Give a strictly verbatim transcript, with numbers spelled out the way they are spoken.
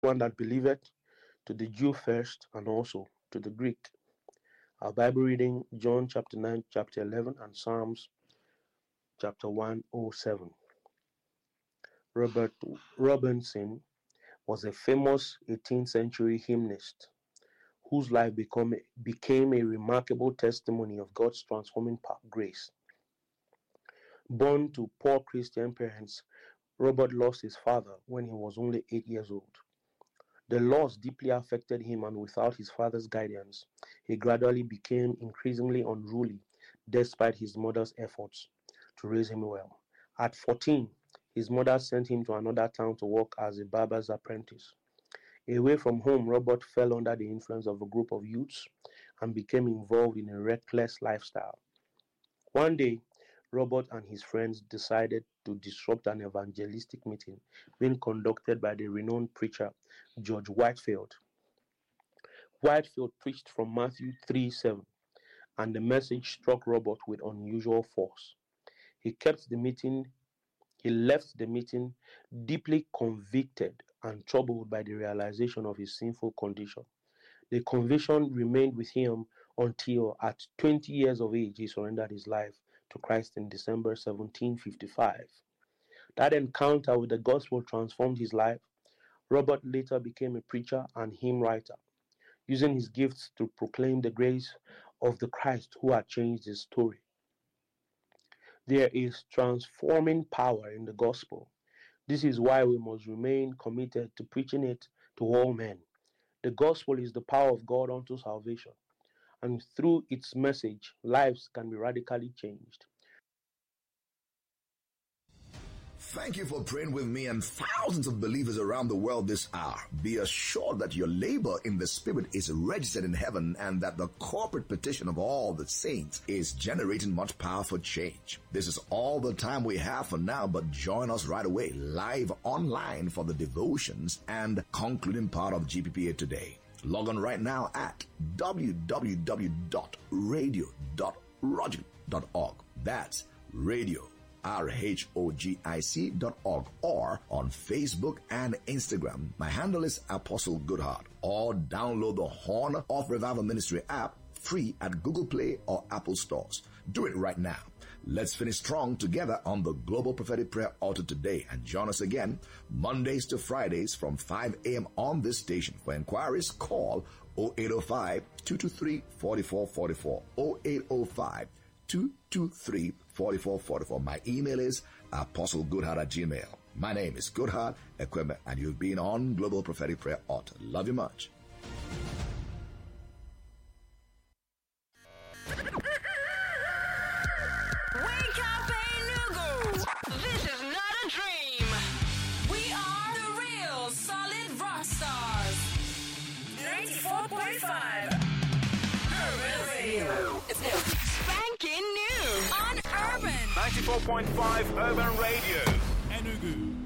one that believeth, to the Jew first, and also to the Greek. Our Bible reading, John chapter nine, chapter eleven, and Psalms chapter one oh seven. Robert Robinson was a famous eighteenth century hymnist whose life become, became a remarkable testimony of God's transforming grace. Born to poor Christian parents, Robert lost his father when he was only eight years old. The loss deeply affected him, and without his father's guidance, he gradually became increasingly unruly despite his mother's efforts to raise him well. At fourteen, his mother sent him to another town to work as a barber's apprentice. Away from home, Robert fell under the influence of a group of youths and became involved in a reckless lifestyle. One day, Robert and his friends decided to disrupt an evangelistic meeting being conducted by the renowned preacher George Whitefield. Whitefield preached from Matthew three seven, and the message struck Robert with unusual force. He kept the meeting, he left the meeting deeply convicted and troubled by the realization of his sinful condition. The conviction remained with him until at twenty years of age he surrendered his life to Christ in December seventeen fifty-five. That encounter with the gospel transformed his life. Robert later became a preacher and hymn writer, using his gifts to proclaim the grace of the Christ who had changed his story. There is transforming power in the gospel. This is why we must remain committed to preaching it to all men. The gospel is the power of God unto salvation, and through its message, lives can be radically changed. Thank you for praying with me and thousands of believers around the world this hour. Be assured that your labor in the Spirit is registered in heaven and that the corporate petition of all the saints is generating much power for change. This is all the time we have for now, but join us right away live online for the devotions and concluding part of G P P A today. Log on right now at w w w dot radio dot rogic dot org. That's radio. R H O G I C dot org, or on Facebook and Instagram. My handle is Apostle Goodheart, or download the Horn of Revival Ministry app free at Google Play or Apple stores. Do it right now. Let's finish strong together on the Global Prophetic Prayer Altar today, and join us again Mondays to Fridays from five a.m. on this station. For inquiries, call oh eight oh five, two two three, four four four four, oh eight oh five, two two three, four four four four. My email is apostlegoodheart at gmail. My name is Goodheart Equipment, and you've been on Global Prophetic Prayer Altar. Love you much. Wake up, Enugu! This is not a dream. We are the real solid rock stars. ninety-four point five Urban Radio. It's new. Spanking new on Urban. ninety-four point five Urban Radio. Enugu.